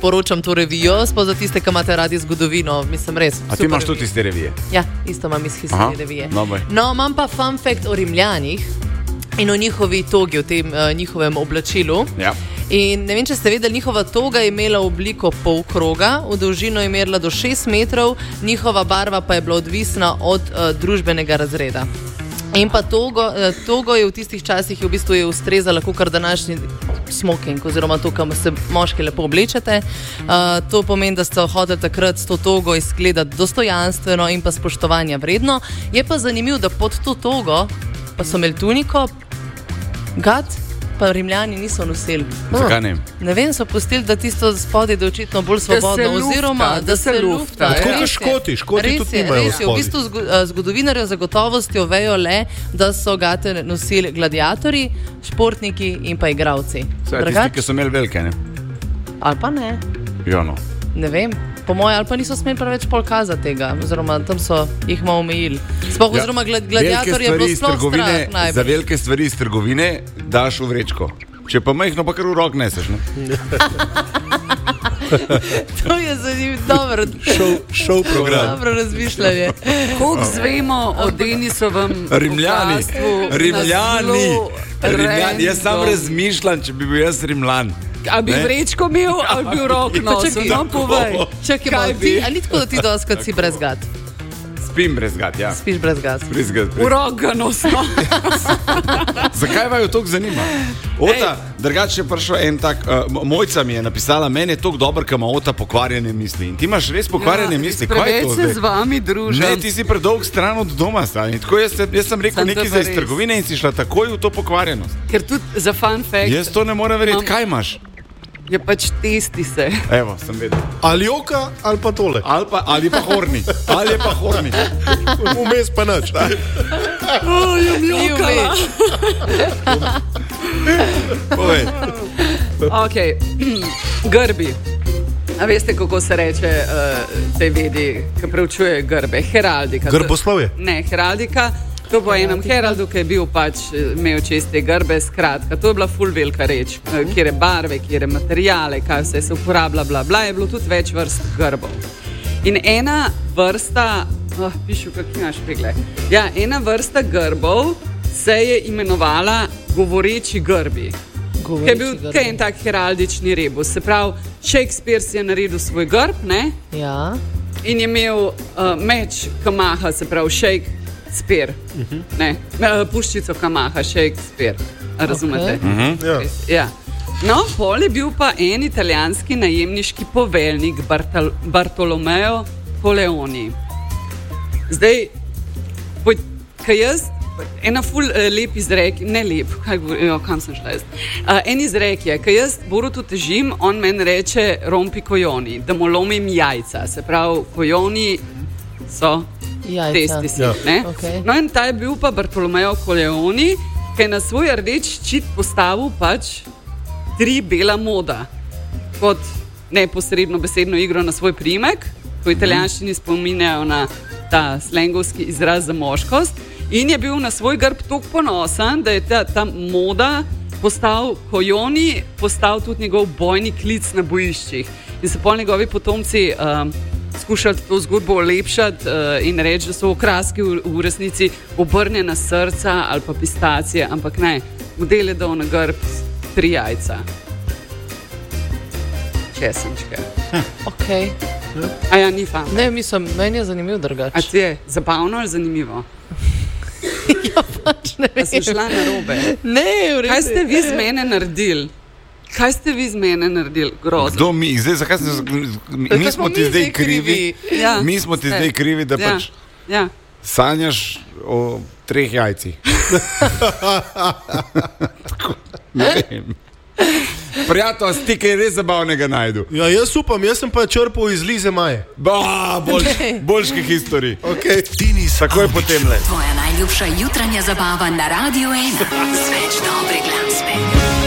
priporočam to revijo, sploh za tiste, ki imate radi zgodovino, mislim res. A ti imaš tudi tiste revije? Ja, isto imam iz History revije. No, imam pa fun fact o Rimljanih in o njihovi togi, o tem njihovem oblačilu. Ja. In ne vem, če ste vedeli, njihova toga je imela obliko polkroga, v dolžino je merila do 6 metrov, njihova barva pa je bila odvisna od družbenega razreda. In pa togo je v tistih časih v bistvu je ustrezala kakor današnji smoking, oziroma to, kam se moški lepo oblečete. To pomeni, da ste hoteli takrat s to togo izgledati dostojanstveno in pa spoštovanja vredno. Je pa zanimivo, da pod to togo pa so imeli tuniko, gat, pa Rimljani niso nosili. Zakaj ne? Ne vem, so pustili, da tisto spodaj je očitno bolj svobodno, oziroma da se lufta. Tako kot Škoti tudi nimajo res je, v bistvu zgodovinarjev zagotovostjo vejo le, da so gate nosili gladiatorji, športniki in pa igravci. Tisti, ki so imeli velike, ne? Ali pa ne. Jo, no. Ne vem. Po moje, ali pa niso smeli preveč pokazati tega, oziroma tam so jih malo omejili. Sploh, oziroma gladiator je bilo sploh strah najbolj. Za velike stvari iz trgovine daš v vrečko. Če pa majhno, pa kar v rok neseš, ne? To je zanimivo, dobro. Show program. Dobro razmišljanje. Koliko zvemo o Denisovem Rimljani. Jaz sam razmišljam, če bi bil jaz Rimljan. A bi vrečko imel, ali bi v rok nosil? No, povej. Čakaj, ali ni tako, da ti doskrat si brez gat? Spim brez gat, ja. Spiš brez gat. V rok ga nosno. Zakaj vaju toliko zanima? Ota, drugače je prišel en tak, Mojca mi je napisala, meni je toliko dober, ka ima Ota pokvarjene misli. In ti imaš res pokvarjene misli. Kaj je to zdaj? Preveč se z vami družim. Ne, ti si predolg stran od doma, stani. Tako jaz sem rekel nekaj za iz trgovine in si šla takoj v to pokvarjenost. Ker tudi za fun fact. Jaz to ne morem verjeti. Kaj imaš? Je pač testi se. Evo, sem vedel. Ali joka, ali pa tole. Ali pa horni. Ali je pa horni. Vmes pa nič. Jokala. Povej. Ok, grbi. A veste, kako se reče tej vedi, ki preučuje grbe? Heraldika. Grboslovje? Ne, heraldika. To po enem heraldu, ki je bil pač imel čiste grbe, skratka, to je bila ful velika reč, kjere barve, kjere materijale, kaj vse se uporablja, bla, bla, je bilo tudi več vrst grbov. In ena vrsta, pišu, kak imaš pegle, ja, ena vrsta grbov se je imenovala govoreči grbi. Ki je bil en tak heraldični rebus, se pravi, Shakespeare si je naredil svoj grb, ne? Ja. In je imel meč kamaha, se pravi, Shakespeare, ne, puščico kamaha, Shakespeare, razumete? Okay. Ja. No, pol je bil pa en italijanski najemniški poveljnik Bartolomeo Coleoni. Zdaj, kaj jaz, ena ful lep izrek, ne lep, kam sem šla jaz? En izrek je, kaj jaz Borutu težim, on meni reče rompi kojoni, da mu lomim jajca, se pravi, kojoni so testi si, ne? Okay. No in ta je bil pa Bartolomeo Coleoni, ki je na svoj rdeč ščit postavil pač 3 bela moda, kot neposredno besedno igro na svoj priimek, ko italijanščini spominjajo na ta slengovski izraz za moškost, in je bil na svoj grb toliko ponosen, da je ta moda postal Kojoni, postal tudi njegov bojni klic na bojiščih. In se pol njegovi potomci skušali to zgodbo olepšati in reči, da so okraski v resnici obrnjena srca ali pa pistacije, ampak ne, model je dal na grb 3 jajca. Česenčke. Ok. A ja, ni fan. Ne, mislim, meni je zanimiv drugač. A ti je zabavno ali zanimivo? Ja, pač ne vem. A sem šla na robe? Ne, v redu. Kaj ste vi z mene naredili? Kaj ste vi z mene naredili? Grozno. Kdo mi? Zdaj, zakaj mi smo ti zdaj krivi? Ja, mi smo ti zdaj krivi, da pač sanjaš o 3 jajcih. Tako, ne vem. Prijatelj, ti kaj res zabavnega najdu. Ja, jaz upam, jaz sem pa črpal iz Lize Maje. Boljški historiji. Okay. Takoj potemle. Tvoja najljubša jutranja zabava na Radio 1. Sveč dobre glasbe.